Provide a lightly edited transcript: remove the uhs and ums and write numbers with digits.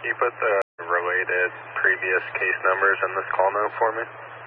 you put the related previous case numbers in this call note for me?